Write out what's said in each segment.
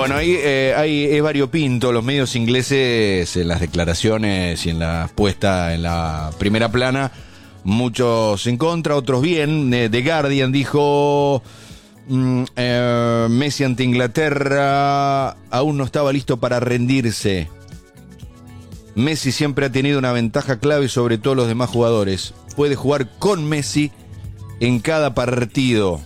Bueno, ahí es variopinto. Los medios ingleses, en las declaraciones y en la puesta en la primera plana, muchos en contra, otros bien. The Guardian dijo: Messi ante Inglaterra aún no estaba listo para rendirse. Messi siempre ha tenido una ventaja clave sobre todos los demás jugadores. Puede jugar con Messi en cada partido.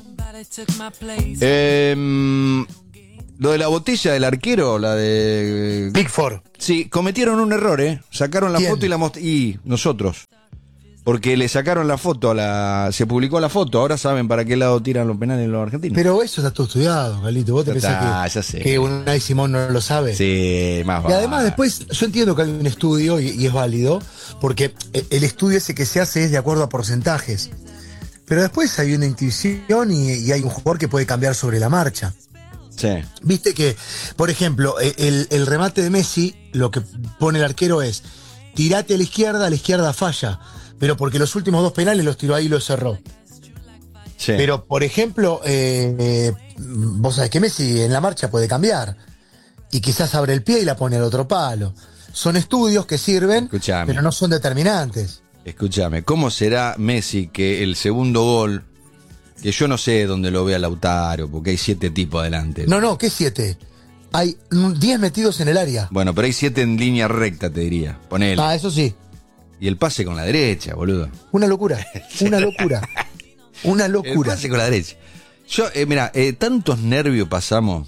Lo de la botella del arquero, la de Pickford. Sí, cometieron un error, Sacaron la ¿Quién? foto y la mostraron. Y nosotros. Porque le sacaron la foto se publicó la foto. Ahora saben para qué lado tiran los penales los argentinos. Pero eso está todo estudiado, Galito. ¿Vos te pensás ya sé. que Unai Simón no lo sabe? Sí, más Y vale. además después, yo entiendo que hay un estudio y es válido, porque el estudio ese que se hace es de acuerdo a porcentajes. Pero después hay una intuición y hay un jugador que puede cambiar sobre la marcha. Sí. Viste que, por ejemplo, el remate de Messi, lo que pone el arquero es: tirate a la izquierda falla. Pero porque los últimos 2 penales los tiró ahí y los cerró. Sí. Pero, por ejemplo, vos sabés que Messi en la marcha puede cambiar. Y quizás abre el pie y la pone al otro palo. Son estudios que sirven, Escuchame. pero no son determinantes. Escúchame, ¿cómo será Messi que el segundo gol, que yo no sé dónde lo vea Lautaro, porque hay 7 tipos adelante? No, ¿qué 7? Hay 10 metidos en el área. Bueno, pero hay 7 en línea recta, te diría. Ponele. Ah, eso sí. Y el pase con la derecha, boludo. Una locura. Una locura. Una El locura. pase con la derecha. Yo, mira, tantos nervios pasamos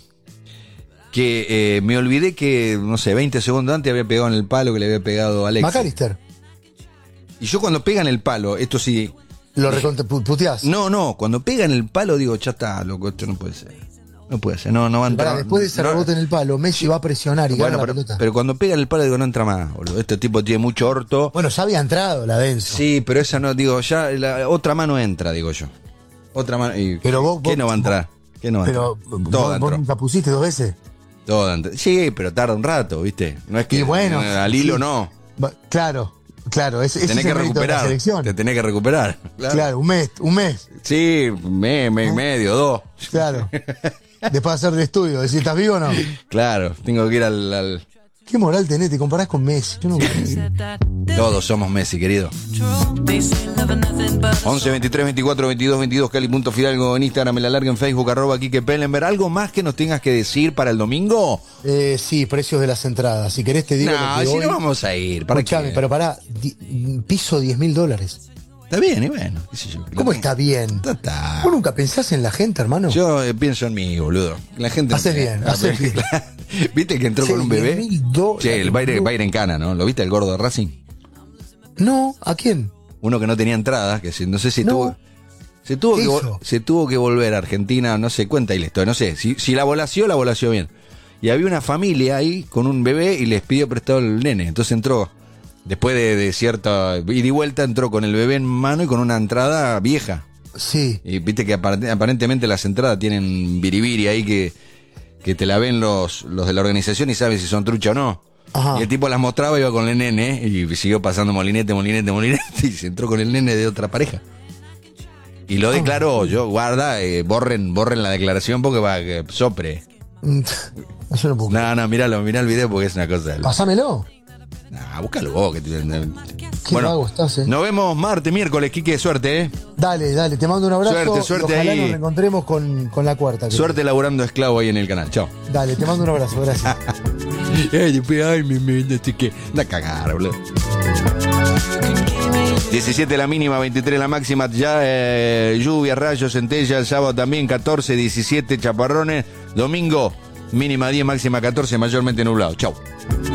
que me olvidé que, no sé, 20 segundos antes había pegado en el palo que le había pegado a Alex. McAllister. Y yo cuando pega en el palo, esto sí... Lo puteás. No, cuando pega en el palo digo, ya está, loco, esto no puede ser. No puede ser, no va a entrar. Pará, después de ese no- rebote en el palo, Messi va a presionar y gana Bueno, la pelota. pero cuando pega en el palo digo, no entra más, boludo. Este tipo tiene mucho orto. Bueno, ya había entrado la Denso. Sí, pero esa no, digo, ya la otra mano entra, digo yo. Otra mano. Y, Pero ¿qué no va a entrar? ¿Qué no va a Pero entrar? Todo vos entró. nunca pusiste 2 veces. Todo entró. Sí, pero tarda un rato, ¿viste? No es que Y bueno, al hilo sí. no. Claro. Ese Te es tenés el que mérito de la recuperar. selección. Te tenés que recuperar. Claro, un mes. Sí, mes y medio, 2. Claro. Después de hacer el estudio, decir, ¿estás vivo o no? Claro, tengo que ir al... ¿Qué moral tenés? Te comparás con Messi. Yo no. Todos somos Messi, querido. 11 23 24 22 22 Cali.Fidalgo en Instagram, en la larga en Facebook, @Quique Pellenberg. ¿Algo más que nos tengas que decir para el domingo? Sí, precios de las entradas. Si querés te digo No, lo que si hoy... no vamos a ir. ¿Para Escuchame, qué? pero pará, piso $10.000. Está bien, y bueno, qué sé yo. ¿Cómo está bien? Está. ¿Vos nunca pensás en la gente, hermano? Yo pienso en mí, boludo. La gente... Haces bien, haces bien. ¿Viste que entró Che, con un bebé? $10.000. Che, el va a ir en cana, ¿no? ¿Lo viste el gordo de Racing? No, ¿a quién? Uno que no tenía entrada, que no sé si No. tuvo... ¿Qué hizo? Se tuvo que volver a Argentina, no sé, cuenta y la historia, no sé. Si la volació bien. Y había una familia ahí con un bebé y les pidió prestado el nene. Entonces entró, después de cierta ida y vuelta, entró con el bebé en mano y con una entrada vieja. Sí. Y viste que aparentemente las entradas tienen biribiri ahí que te la ven los de la organización y saben si son trucha o no. Ajá. Y el tipo las mostraba, iba con el nene y siguió pasando molinete y se entró con el nene de otra pareja. Y lo declaró, yo, guarda, borren la declaración porque va, sopre. Yo no puedo. No, mirá el video porque es una cosa. Pásamelo. Búscalo vos. Qué vago estás, Nos vemos martes, miércoles, Quique, suerte, Dale, te mando un abrazo. Suerte y ojalá ahí. nos reencontremos con la cuarta. Suerte laburando esclavo ahí en el canal. Chao. Dale, te mando un abrazo, gracias. No sé qué. Da cagar, boludo. 17 la mínima, 23 la máxima, ya lluvia, rayos, centella, el sábado también 14, 17 chaparrones, domingo mínima 10, máxima 14, mayormente nublado. Chau.